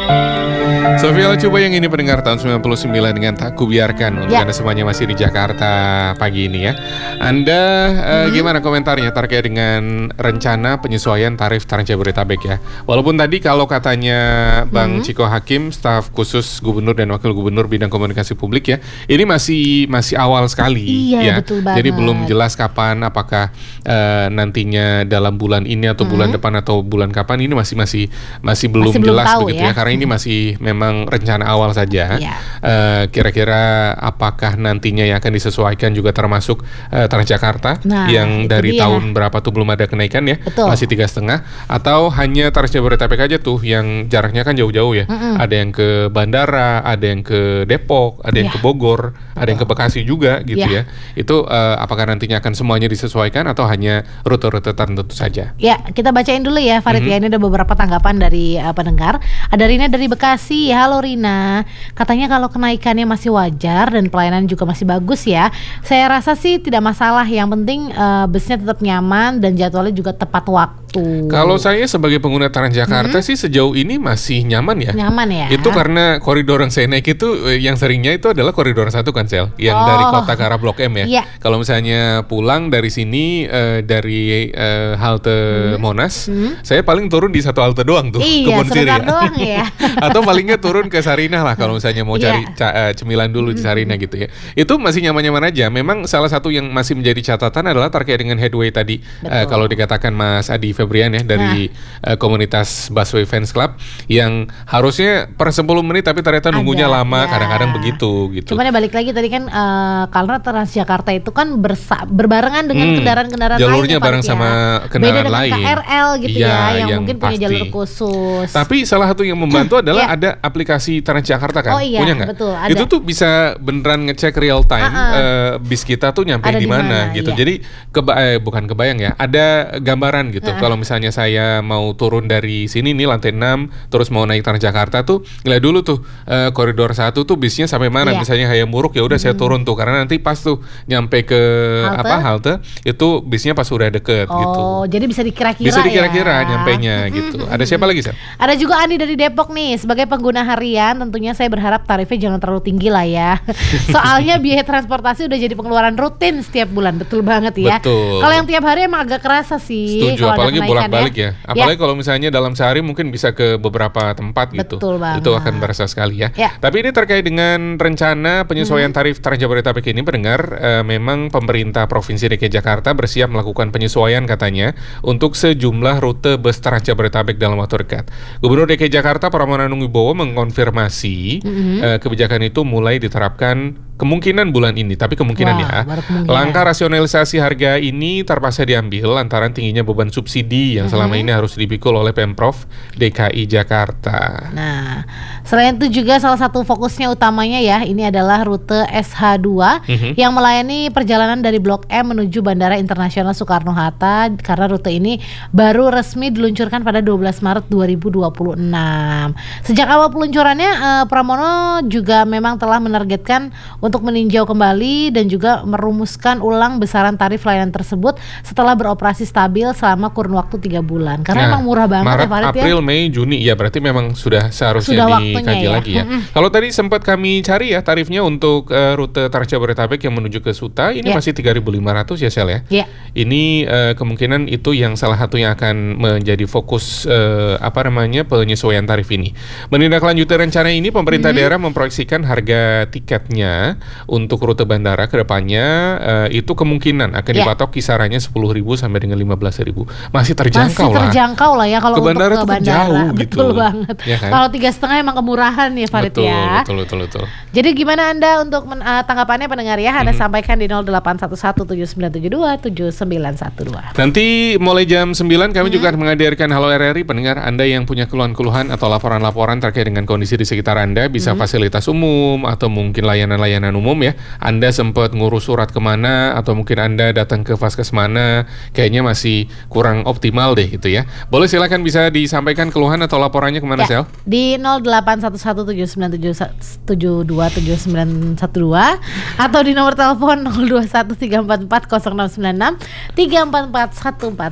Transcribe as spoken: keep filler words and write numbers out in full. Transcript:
Sofia Lacuba yang ini pendengar tahun sembilan puluh sembilan dengan Tak Kubiarkan. Untuk Ya. Anda semuanya masih di Jakarta pagi ini ya. Anda uh, gimana komentarnya terkait dengan rencana penyesuaian tarif Trans Jabodetabek ya? Walaupun tadi kalau katanya Bang Hmm. Ciko Hakim, staf khusus Gubernur dan Wakil Gubernur bidang komunikasi publik ya, ini masih masih awal sekali Iya, ya. betul banget. Jadi belum jelas kapan, apakah uh, nantinya dalam bulan ini atau bulan Hmm. depan atau bulan kapan, ini masih masih masih belum Masih belum jelas tahu begitu ya. ya. Karena ini masih memang rencana awal saja. Iya. Eh, kira-kira apakah nantinya yang akan disesuaikan juga termasuk eh, Transjakarta Nah, yang itu dari dia. tahun berapa tuh belum ada kenaikan ya, Betul. masih tiga setengah, atau hanya Trans Jabodetabek aja tuh yang jaraknya kan jauh-jauh ya. Mm-mm. Ada yang ke bandara, ada yang ke Depok, ada yang Iya. ke Bogor, ada yang ke Bekasi juga gitu Iya. ya. Itu eh, apakah nantinya akan semuanya disesuaikan atau hanya rute-rute tertentu saja? Ya, kita bacain dulu ya Farid ya. Ini ada beberapa tanggapan dari uh, pendengar. Ada Rina dari Bekasi. Halo Rina. Katanya kalau kenaikannya masih wajar dan pelayanan juga masih bagus ya. Saya rasa sih tidak masalah. Yang penting uh, busnya tetap nyaman dan jadwalnya juga tepat waktu. Kalau saya sebagai pengguna Transjakarta sih sejauh ini masih nyaman ya. Nyaman ya. Itu karena koridor yang saya naik itu eh, yang seringnya itu adalah koridor satu kan Sel, yang Oh. dari kota ke arah Blok M ya. Iya. Kalau misalnya pulang dari sini eh, dari eh, halte Monas, saya paling turun di satu halte doang tuh, Iya, Kebon Siri sebentar ya. doang ya. Atau palingnya turun ke Sarinah lah kalau misalnya mau cari Iya. ca- eh, cemilan dulu di Sarinah gitu ya. Itu masih nyaman-nyaman aja. Memang salah satu yang masih menjadi catatan adalah terkait dengan headway tadi. Eh, Betul. kalau dikatakan Mas Adi Febrian ya dari eh, komunitas Busway Fans Club yang harusnya per sepuluh menit tapi ternyata nunggunya Ada, lama, ya. kadang-kadang begitu gitu. Cuman ya balik lagi tadi kan uh, karena Transjakarta itu kan bersa- berbarengan dengan Hmm, kendaraan-kendaraan jalurnya lain ya, bareng Pak, sama ya. kendaraan Beda dengan lain. K R L gitu Iya, ya, yang, yang mungkin punya pasti. jalur khusus. Tapi salah satu yang membantu adalah Iya. ada aplikasi Transjakarta kan, Oh iya, punya nggak? betul, ada. Itu tuh bisa beneran ngecek real time Ah-ah. eh, bis kita tuh nyampe Ada di di mana mana, gitu. iya. Jadi keba eh, bukan kebayang ya, ada gambaran gitu. Kalau misalnya saya mau turun dari sini nih lantai enam, terus mau naik Transjakarta tuh, lihat dulu tuh eh, koridor satu tuh bisnya sampai mana. Iya. Misalnya Hayam Muruk ya udah saya turun tuh, karena nanti pas tuh nyampe ke Halte? apa halte itu bisnya pas udah deket gitu. Oh, jadi bisa dikira-kira Bisa dikira-kira ya. nyampenya gitu. Ada siapa lagi Sel? Ada juga Andi dari Depok nih. Sebagai pengguna harian tentunya saya berharap tarifnya jangan terlalu tinggi lah ya. Soalnya biaya transportasi udah jadi pengeluaran rutin setiap bulan. Betul banget ya. Betul. Kalau yang tiap hari emang agak kerasa sih. Setuju, kalau ada apalagi kenaikan bolak-balik ya. Apalagi kalau misalnya dalam sehari mungkin bisa ke beberapa tempat gitu. Betul banget. Itu akan berasa sekali ya. Ya. Tapi ini terkait dengan rencana penyesuaian tarif Trans Jabodetabek ini, pendengar, eh, memang pemerintah Provinsi D K I Jakarta bersiap melakukan penyesuaian katanya untuk sejumlah rute bus Trans Jabodetabek dalam waktu dekat. Gubernur D K I Jakarta Pramono Anung Wibowo mengkonfirmasi eh, kebijakan itu mulai diterapkan kemungkinan bulan ini, tapi kemungkinan Wah, ya. baru kemungkinan. Langkah rasionalisasi harga ini terpaksa diambil lantaran tingginya beban subsidi yang selama ini harus dipikul oleh Pemprov D K I Jakarta. Nah, selain itu juga salah satu fokusnya utamanya ya, ini adalah rute S H dua Mhm. yang melayani perjalanan dari Blok M menuju Bandara Internasional Soekarno-Hatta, karena rute ini baru resmi diluncurkan pada dua belas Maret dua ribu dua puluh enam. Sejak awal peluncurannya, eh, Pramono juga memang telah menargetkan untuk meninjau kembali dan juga merumuskan ulang besaran tarif layanan tersebut setelah beroperasi stabil selama kurun waktu tiga bulan. Karena Nah, emang murah banget Maret, ya Farid ya. April, Mei, Juni, ya berarti memang sudah seharusnya Sudah waktunya dikaji ya. lagi ya. Kalau tadi sempat kami cari ya tarifnya untuk eh, rute Trans Jabodetabek yang menuju ke Suta ini Ya. masih tiga ribu lima ratus ya Sel ya. Ya. Ini eh, kemungkinan itu yang salah satu yang akan menjadi fokus eh, apa namanya penyesuaian tarif ini. Menindaklanjuti rencana ini, pemerintah daerah memproyeksikan harga tiketnya untuk rute bandara ke depannya eh, itu kemungkinan akan Ya. dipatok kisarannya sepuluh ribu sampai dengan lima belas ribu. Masih terjangkau Masih lah. terjangkau lah ya kalau Ke untuk bandara ke tuh kan bandara. jauh gitu. Betul banget. Ya kan? Kalau tiga setengah emang kemurahan ya Farid Betul, ya. betul, betul, betul. Jadi gimana Anda untuk men- uh, tanggapannya pendengar ya? Anda sampaikan di nol delapan satu satu tujuh sembilan tujuh dua tujuh sembilan satu dua. Nanti mulai jam sembilan kami juga akan menghadirkan Halo R R I. Pendengar Anda yang punya keluhan-keluhan atau laporan-laporan terkait dengan kondisi di sekitar Anda, bisa fasilitas umum atau mungkin layanan-layanan umum ya. Anda sempat ngurus surat kemana atau mungkin Anda datang ke Vaskes mana, kayaknya masih kurang optimal deh gitu ya. Boleh silakan bisa disampaikan keluhan atau laporannya kemana Sel? Ya, di nol delapan satu satu tujuh sembilan tujuh tujuh dua tujuh sembilan satu dua atau di nomor telepon nol dua satu tiga empat empat nol enam sembilan enam tiga empat empat satu empat